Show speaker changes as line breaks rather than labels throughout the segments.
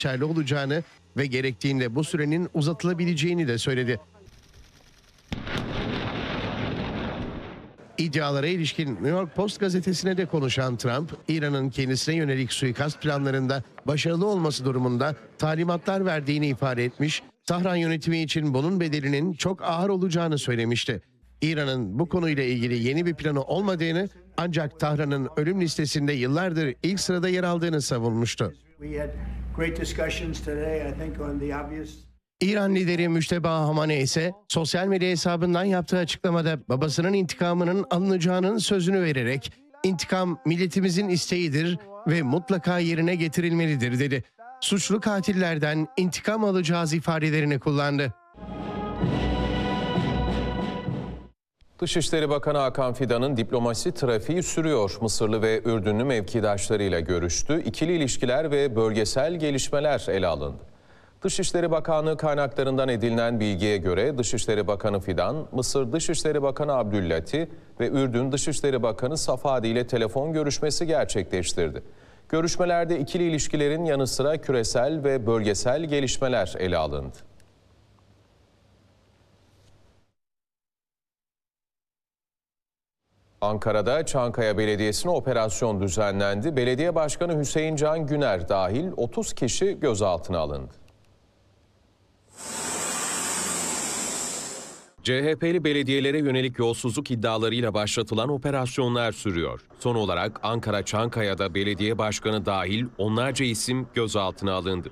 geçerli olacağını ve gerektiğinde bu sürenin uzatılabileceğini de söyledi. İddialara ilişkin New York Post gazetesine de konuşan Trump, İran'ın kendisine yönelik suikast planlarında başarılı olması durumunda talimatlar verdiğini ifade etmiş, Tahran yönetimi için bunun bedelinin çok ağır olacağını söylemişti. İran'ın bu konuyla ilgili yeni bir planı olmadığını, ancak Tahran'ın ölüm listesinde yıllardır ilk sırada yer aldığını savunmuştu. İran lideri Müşteba Hamaney ise sosyal medya hesabından yaptığı açıklamada babasının intikamının alınacağının sözünü vererek "İntikam milletimizin isteğidir ve mutlaka yerine getirilmelidir" dedi. Suçlu katillerden intikam alacağız ifadelerini kullandı.
Dışişleri Bakanı Hakan Fidan'ın diplomasi trafiği sürüyor. Mısırlı ve Ürdünlü mevkidaşlarıyla görüştü. İkili ilişkiler ve bölgesel gelişmeler ele alındı. Dışişleri Bakanlığı kaynaklarından edinilen bilgiye göre Dışişleri Bakanı Fidan, Mısır Dışişleri Bakanı Abdüllati ve Ürdün Dışişleri Bakanı Safadi ile telefon görüşmesi gerçekleştirdi. Görüşmelerde ikili ilişkilerin yanı sıra küresel ve bölgesel gelişmeler ele alındı. Ankara'da Çankaya Belediyesi'ne operasyon düzenlendi. Belediye Başkanı Hüseyin Can Güner dahil 30 kişi gözaltına alındı. CHP'li belediyelere yönelik yolsuzluk iddialarıyla başlatılan operasyonlar sürüyor. Son olarak Ankara Çankaya'da belediye başkanı dahil onlarca isim gözaltına alındı.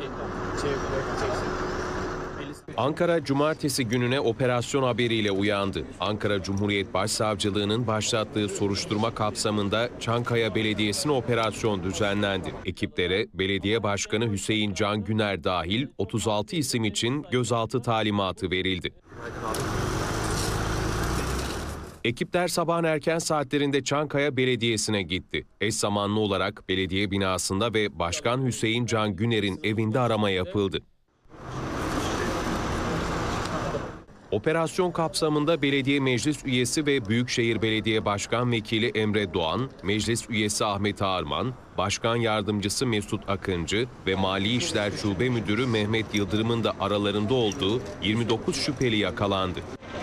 Ankara cumartesi gününe operasyon haberiyle uyandı. Ankara Cumhuriyet Başsavcılığı'nın başlattığı soruşturma kapsamında Çankaya Belediyesi'ne operasyon düzenlendi. Ekiplere belediye başkanı Hüseyin Can Güner dahil 36 isim için gözaltı talimatı verildi. Ekipler sabahın erken saatlerinde Çankaya Belediyesi'ne gitti. Eş zamanlı olarak belediye binasında ve Başkan Hüseyin Can Güner'in evinde arama yapıldı. Operasyon kapsamında belediye meclis üyesi ve Büyükşehir Belediye Başkan Vekili Emre Doğan, meclis üyesi Ahmet Ağarman, Başkan Yardımcısı Mesut Akıncı ve Mali İşler Şube Müdürü Mehmet Yıldırım'ın da aralarında olduğu 29 şüpheli yakalandı.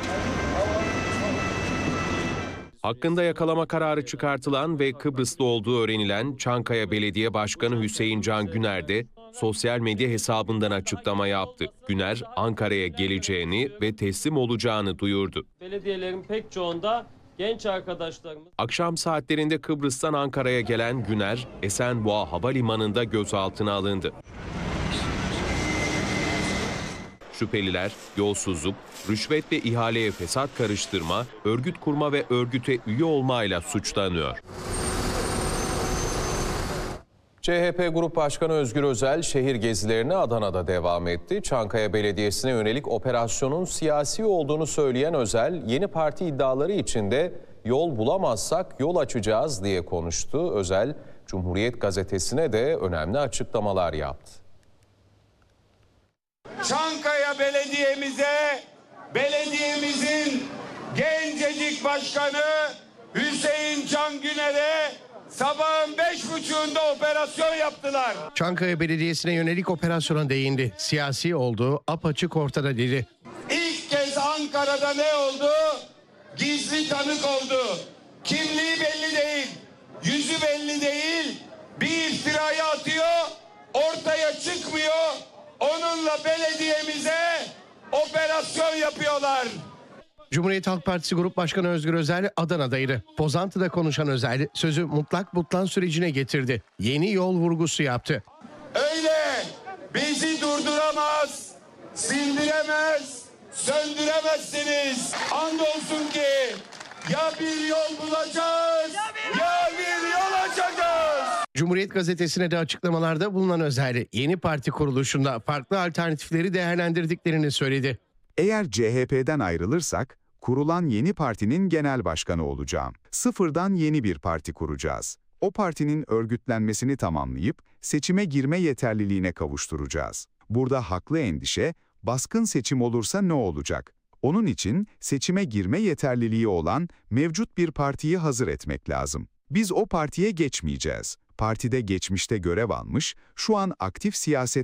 Hakkında yakalama kararı çıkartılan ve Kıbrıs'ta olduğu öğrenilen Çankaya Belediye Başkanı Hüseyin Can Güner de sosyal medya hesabından açıklama yaptı. Güner, Ankara'ya geleceğini ve teslim olacağını duyurdu.
Belediyelerin pek çoğunda genç arkadaşlarımız...
Akşam saatlerinde Kıbrıs'tan Ankara'ya gelen Güner, Esenboğa Havalimanı'nda gözaltına alındı. Şüpheliler yolsuzluk, rüşvet ve ihaleye fesat karıştırma, örgüt kurma ve örgüte üye olmayla suçlanıyor. CHP Grup Başkanı Özgür Özel şehir gezilerine Adana'da devam etti. Çankaya Belediyesi'ne yönelik operasyonun siyasi olduğunu söyleyen Özel, yeni parti iddiaları içinde yol bulamazsak yol açacağız diye konuştu. Özel, Cumhuriyet Gazetesi'ne de önemli açıklamalar yaptı.
Çankaya belediyemizin gencecik başkanı Hüseyin Can Güner'e sabahın 5.30'unda operasyon yaptılar.
Çankaya Belediyesi'ne yönelik operasyona değindi. Siyasi olduğu apaçık ortada dedi.
İlk kez Ankara'da ne oldu? Gizli tanık oldu. Kimliği belli değil, yüzü belli değil. Bir iftirayı atıyor, ortaya çıkmıyor. Onunla belediyemize operasyon yapıyorlar.
Cumhuriyet Halk Partisi Grup Başkanı Özgür Özel Adana'daydı. Pozantı'da konuşan Özel sözü mutlak butlan sürecine getirdi. Yeni yol vurgusu yaptı.
Öyle bizi durduramaz, sindiremez, söndüremezsiniz. Andolsun ki ya bir yol bulacağız ya bir yol açacağız.
Cumhuriyet Gazetesi'ne de açıklamalarda bulunan Özel, yeni parti kuruluşunda farklı alternatifleri değerlendirdiklerini söyledi.
Eğer CHP'den ayrılırsak, kurulan yeni partinin genel başkanı olacağım. Sıfırdan yeni bir parti kuracağız. O partinin örgütlenmesini tamamlayıp seçime girme yeterliliğine kavuşturacağız. Burada haklı endişe, baskın seçim olursa ne olacak? Onun için seçime girme yeterliliği olan mevcut bir partiyi hazır etmek lazım. Biz o partiye geçmeyeceğiz. Partide geçmişte görev almış, şu an aktif siyaset